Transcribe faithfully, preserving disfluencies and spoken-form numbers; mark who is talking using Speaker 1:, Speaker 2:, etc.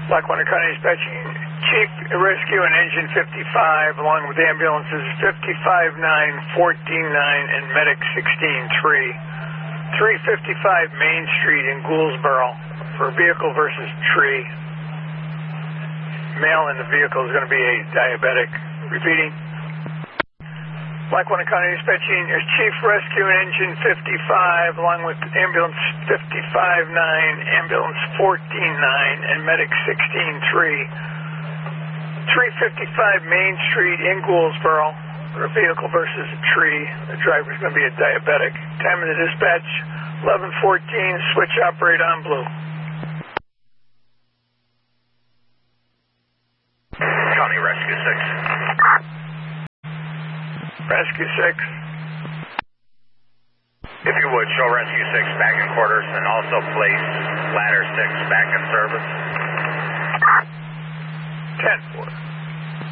Speaker 1: Lackawanna County Dispatching, Chief Rescue and Engine fifty-five, along with ambulances fifty-five nine, fourteen nine, and Medic sixteen three. three fifty-five Main Street in Gouldsboro for vehicle versus tree. Male in the vehicle is going to be a diabetic. Repeating. Lackawanna County Dispatching, Chief Rescue and Engine fifty-five, along with ambulance fifty-five nine, ambulance fourteen nine, and Medic sixteen three. three fifty-five Main Street in Gouldsboro for a vehicle versus a tree. The driver is going to be a diabetic. Time of the dispatch, eleven fourteen, switch operate on blue.
Speaker 2: County Rescue six.
Speaker 1: Rescue six.
Speaker 2: If you would, show Rescue six back in quarters and also place Ladder six back in service.
Speaker 1: ten four.